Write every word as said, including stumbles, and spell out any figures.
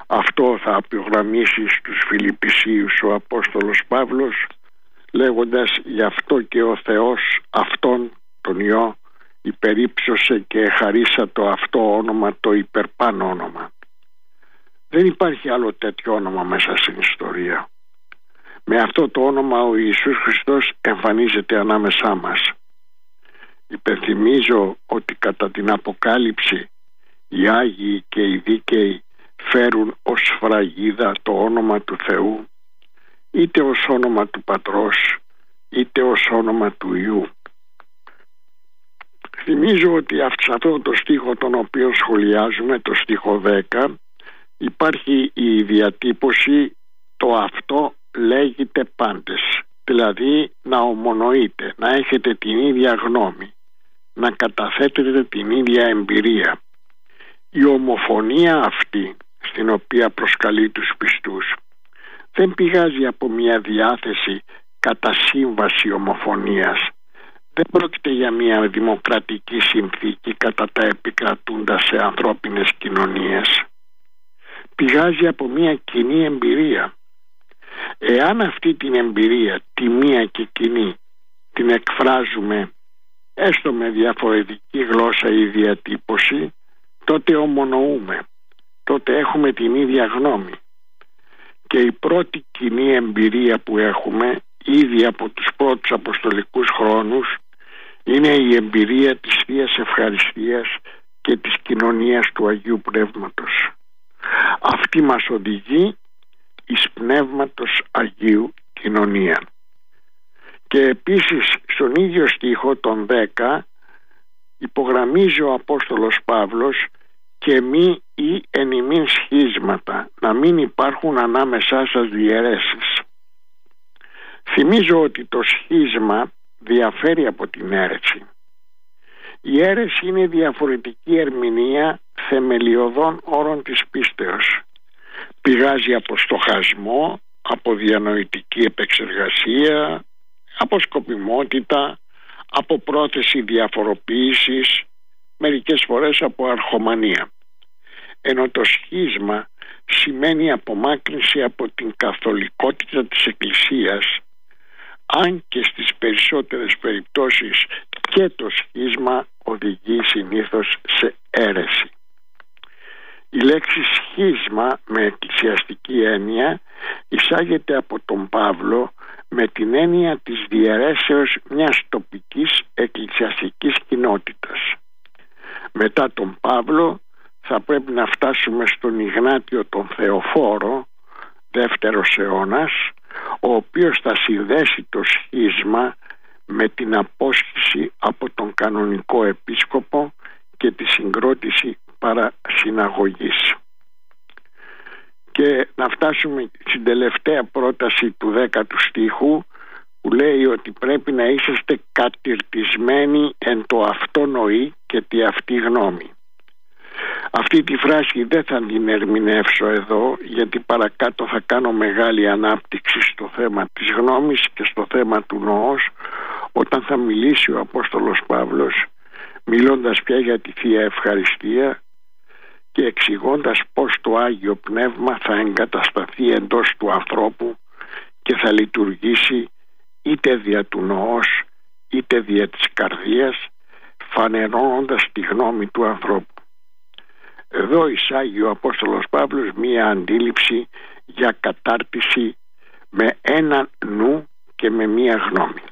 Αυτό θα απογραμμίσει στους Φιλιππισίους ο Απόστολος Παύλος, λέγοντας «Γι' αυτό και ο Θεός αυτόν τον Υιό υπερύψωσε και χαρίσα το αυτό όνομα, το υπερπάνω όνομα». Δεν υπάρχει άλλο τέτοιο όνομα μέσα στην ιστορία. Με αυτό το όνομα ο Ιησούς Χριστός εμφανίζεται ανάμεσά μας. Υπενθυμίζω ότι κατά την Αποκάλυψη οι Άγιοι και οι Δίκαιοι φέρουν ως σφραγίδα το όνομα του Θεού, είτε ως όνομα του Πατρός είτε ως όνομα του Υιού. Θυμίζω ότι σε αυτό το στίχο τον οποίο σχολιάζουμε, το στίχο δέκα, υπάρχει η διατύπωση «το αυτό λέγεται πάντες», δηλαδή να ομονοείτε, να έχετε την ίδια γνώμη, να καταθέτετε την ίδια εμπειρία. Η ομοφωνία αυτή στην οποία προσκαλεί τους πιστούς δεν πηγάζει από μια διάθεση κατά σύμβαση ομοφωνίας. Δεν πρόκειται για μια δημοκρατική συνθήκη κατά τα επικρατούντα σε ανθρώπινες κοινωνίες. Πηγάζει από μια κοινή εμπειρία. Εάν αυτή την εμπειρία, τη μία και κοινή, την εκφράζουμε έστω με διαφορετική γλώσσα ή διατύπωση, τότε ομονοούμε, τότε έχουμε την ίδια γνώμη. Και η πρώτη κοινή εμπειρία που έχουμε ήδη από τους πρώτους αποστολικούς χρόνους είναι η εμπειρία της Θείας Ευχαριστίας και της κοινωνίας του Αγίου Πνεύματος. Αυτή μας οδηγεί εις Πνεύματος Αγίου κοινωνία. Και επίσης στον ίδιο στίχο τον δέκα υπογραμμίζει ο Απόστολος Παύλος «και μη ή εν ημίν σχίσματα», να μην υπάρχουν ανάμεσά σας διαιρέσεις. Θυμίζω ότι το σχίσμα διαφέρει από την αίρεση. Η αίρεση είναι διαφορετική ερμηνεία θεμελιωδών όρων της πίστεως. Πηγάζει από στοχασμό, από διανοητική επεξεργασία, από σκοπιμότητα, από πρόθεση διαφοροποίησης, μερικές φορές από αρχομανία. Ενώ το σχίσμα σημαίνει απομάκρυνση από την καθολικότητα της Εκκλησίας, αν και στις περισσότερες περιπτώσεις και το σχίσμα οδηγεί συνήθως σε αίρεση. Η λέξη σχίσμα με εκκλησιαστική έννοια εισάγεται από τον Παύλο με την έννοια της διαιρέσεως μιας τοπικής εκκλησιαστικής κοινότητας. Μετά τον Παύλο θα πρέπει να φτάσουμε στον Ιγνάτιο τον Θεοφόρο, δεύτερος αιώνας, ο οποίος θα συνδέσει το σχίσμα με την απόσχηση από τον κανονικό επίσκοπο και τη συγκρότηση παρασυναγωγής. Και να φτάσουμε στην τελευταία πρόταση του δέκατου στίχου, που λέει ότι πρέπει να είσαστε κατηρτισμένοι εν το αυτό νοή και τη αυτή γνώμη. Αυτή τη φράση δεν θα την ερμηνεύσω εδώ, γιατί παρακάτω θα κάνω μεγάλη ανάπτυξη στο θέμα της γνώμης και στο θέμα του νοός, όταν θα μιλήσει ο Απόστολος Παύλος, μιλώντας πια για τη Θεία Ευχαριστία και εξηγώντας πως το Άγιο Πνεύμα θα εγκατασταθεί εντός του ανθρώπου και θα λειτουργήσει είτε δια του νοός είτε δια της καρδίας, φανερώνοντας τη γνώμη του ανθρώπου. Εδώ εισάγει ο Απόστολος Παύλος μία αντίληψη για κατάρτιση με έναν νου και με μία γνώμη.